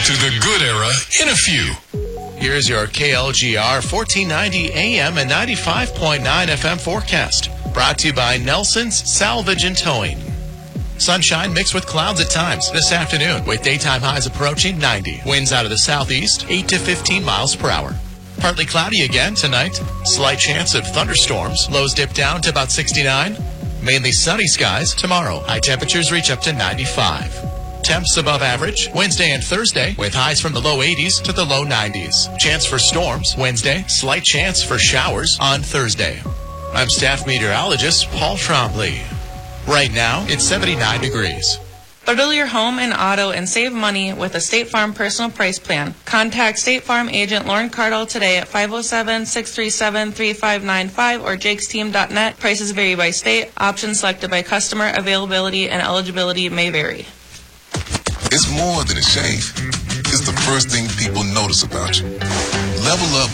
to the good era in a few. Here's your KLGR 1490 AM and 95.9 FM forecast. Brought to you by Nelson's Salvage and Towing. Sunshine mixed with clouds at times this afternoon with daytime highs approaching 90. Winds out of the southeast, 8 to 15 miles per hour. Partly cloudy again tonight. Slight chance of thunderstorms. Lows dip down to about 69. Mainly sunny skies tomorrow. High temperatures reach up to 95. Temps above average Wednesday and Thursday with highs from the low 80s to the low 90s. Chance for storms Wednesday. Slight chance for showers on Thursday. I'm staff meteorologist Paul Trombley. Right now, it's 79 degrees. Bundle your home and auto and save money with a State Farm personal price plan. Contact State Farm agent Lauren Cardle today at 507-637-3595 or jakesteam.net. Prices vary by state. Options selected by customer. Availability and eligibility may vary. It's more than a shave. It's the first thing people notice about you. Level up